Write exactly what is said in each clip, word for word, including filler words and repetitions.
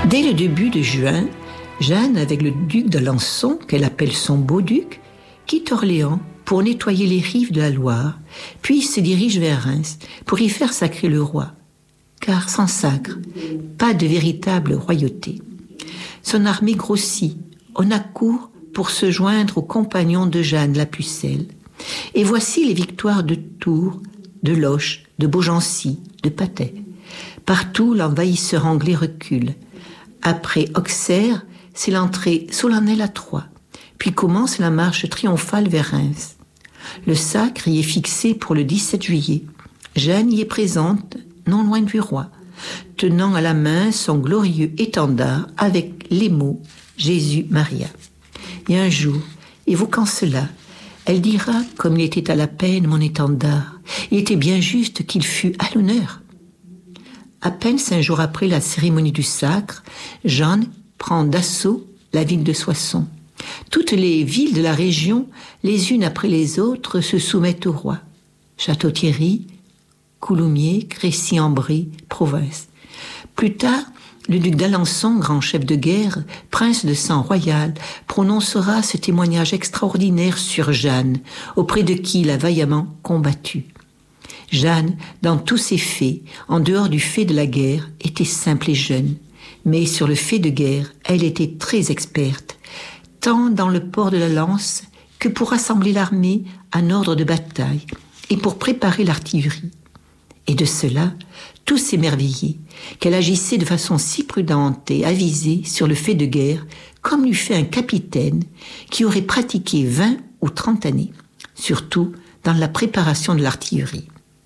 Dès le début de juin, Jeanne, avec le duc d'Alençon, qu'elle appelle son beau-duc, quitte Orléans pour nettoyer les rives de la Loire, puis se dirige vers Reims pour y faire sacrer le roi. Car sans sacre, pas de véritable royauté. Son armée grossit, on accourt pour se joindre aux compagnons de Jeanne la Pucelle. Et voici les victoires de Tours, de Loches, de Beaugency, de Patay. Partout, l'envahisseur anglais recule. Après Auxerre, c'est l'entrée solennelle à Troyes. Puis commence la marche triomphale vers Reims. Le sacre y est fixé pour le dix-sept juillet. Jeanne y est présente, non loin du roi, tenant à la main son glorieux étendard avec les mots « Jésus-Maria ». Et un jour, évoquant cela, elle dira comme il était à la peine mon étendard, il était bien juste qu'il fût à l'honneur. À peine cinq jours après la cérémonie du sacre, Jeanne prend d'assaut la ville de Soissons. Toutes les villes de la région, les unes après les autres, se soumettent au roi. Château-Thierry, Coulommiers, Crécy-en-Brie, Provins. Plus tard, le duc d'Alençon, grand chef de guerre, prince de sang royal, prononcera ce témoignage extraordinaire sur Jeanne, auprès de qui il a vaillamment combattu. Jeanne, dans tous ses faits, en dehors du fait de la guerre, était simple et jeune. Mais sur le fait de guerre, elle était très experte, tant dans le port de la lance que pour rassembler l'armée en ordre de bataille et pour préparer l'artillerie. Et de cela, tous s'émerveillaient, qu'elle agissait de façon si prudente et avisée sur le fait de guerre, comme l'eût fait un capitaine qui aurait pratiqué vingt ou trente années, surtout dans la préparation de l'artillerie.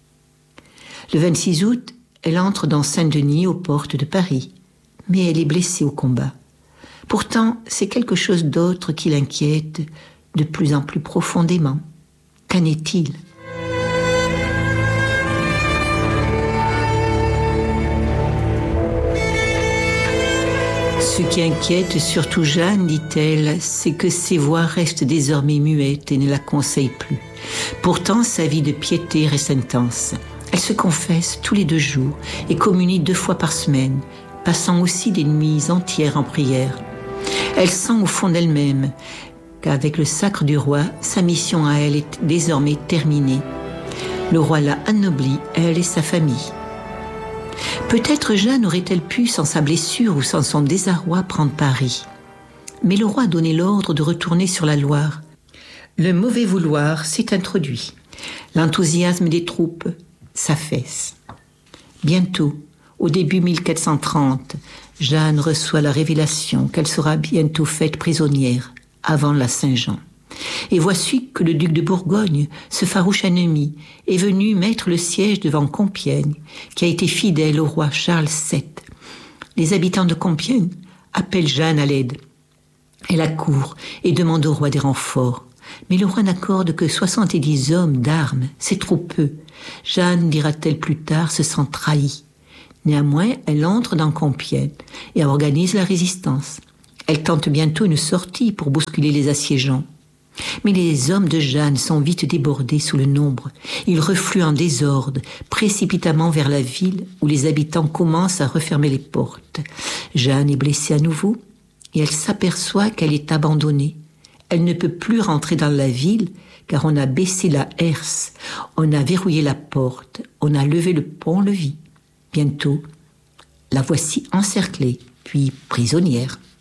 Le vingt-six août, elle entre dans Saint-Denis aux portes de Paris, mais elle est blessée au combat. Pourtant, c'est quelque chose d'autre qui l'inquiète de plus en plus profondément. Qu'en est-il ? Ce qui inquiète surtout Jeanne, dit-elle, c'est que ses voix restent désormais muettes et ne la conseillent plus. Pourtant, sa vie de piété reste intense. Elle se confesse tous les deux jours et communie deux fois par semaine, passant aussi des nuits entières en prière. Elle sent au fond d'elle-même qu'avec le sacre du roi, sa mission à elle est désormais terminée. Le roi l'a anoblie, elle et sa famille. Peut-être Jeanne aurait-elle pu, sans sa blessure ou sans son désarroi, prendre Paris. Mais le roi a donné l'ordre de retourner sur la Loire. Le mauvais vouloir s'est introduit. L'enthousiasme des troupes s'affaisse. Bientôt, au début mille quatre cent trente, Jeanne reçoit la révélation qu'elle sera bientôt faite prisonnière, avant la Saint-Jean. Et voici que le duc de Bourgogne, ce farouche ennemi, est venu mettre le siège devant Compiègne, qui a été fidèle au roi Charles sept. Les habitants de Compiègne appellent Jeanne à l'aide. Elle accourt et demande au roi des renforts. Mais le roi n'accorde que soixante-dix hommes d'armes, c'est trop peu. Jeanne, dira-t-elle plus tard, se sent trahie. Néanmoins, elle entre dans Compiègne et organise la résistance. Elle tente bientôt une sortie pour bousculer les assiégeants. Mais les hommes de Jeanne sont vite débordés sous le nombre. Ils refluent en désordre, précipitamment vers la ville où les habitants commencent à refermer les portes. Jeanne est blessée à nouveau et elle s'aperçoit qu'elle est abandonnée. Elle ne peut plus rentrer dans la ville car on a baissé la herse, on a verrouillé la porte, on a levé le pont-levis. Bientôt, la voici encerclée, puis prisonnière.